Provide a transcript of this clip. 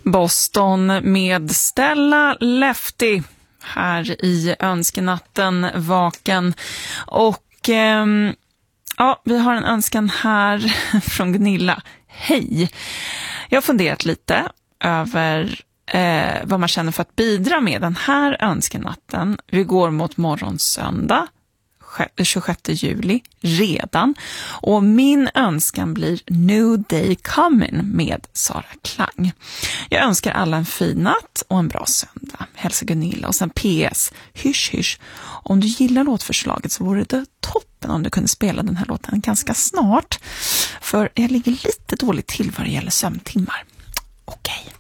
Boston med Stella Lefty här i önskenatten vaken. Och ja, vi har en önskan här från Gunilla. Hej! Jag har funderat lite över vad man känner för att bidra med den här önskenatten. Vi går mot morgonsöndag, 26 juli redan. Och min önskan blir New Day Coming med Sara Klang. Jag önskar alla en fin natt och en bra söndag. Hälsa Gunilla. Och sen PS, hysch hysch. Om du gillar låtförslaget så vore det toppen om du kunde spela den här låten ganska snart. För jag ligger lite dåligt till vad det gäller sömntimmar. Okej.